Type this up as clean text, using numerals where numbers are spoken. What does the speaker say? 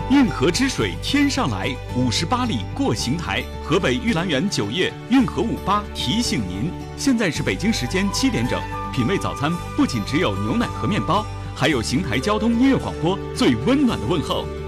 运河之水天上来，58里过邢台。河北玉兰园酒业运河58提醒您，现在是北京时间7点整。品味早餐不仅只有牛奶和面包，还有邢台交通音乐广播最温暖的问候。